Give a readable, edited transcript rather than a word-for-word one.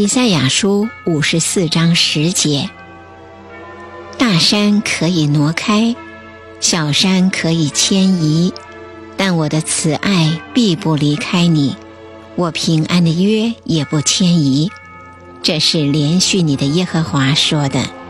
以赛亚书54章10节，大山可以挪开，小山可以迁移，但我的慈爱必不离开你，我平安的约也不迁移。这是连续你的耶和华说的。